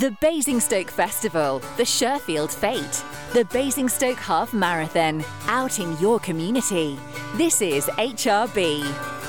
The Basingstoke Festival, the Sherfield Fete, the Basingstoke Half Marathon, out in your community. This is HRB.